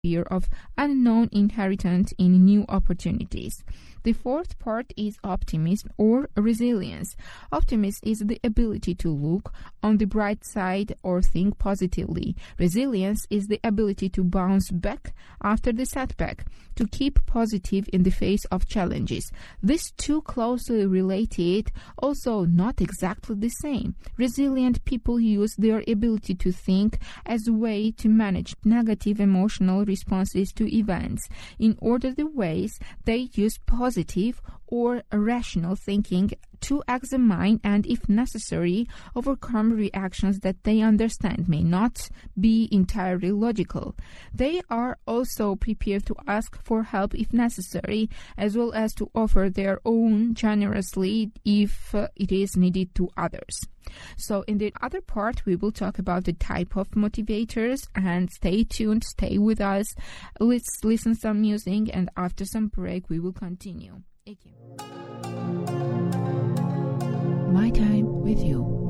fear of unknown inherent in new opportunities. The fourth part is optimism or resilience. Optimism is the ability to look on the bright side or think positively. Resilience is the ability to bounce back after the setback, to keep positive in the face of challenges. These two closely related, also not exactly the same. Resilient people use their ability to think as a way to manage negative emotional responses to events. In other ways, they use positive or rational thinking to examine and, if necessary, overcome reactions that they understand may not be entirely logical. They are also prepared to ask for help if necessary, as well as to offer their own generously if it is needed to others. So in the other part, we will talk about the type of motivators, and stay tuned, stay with us. Let's listen some music, and after some break, we will continue. Thank you. My time with you.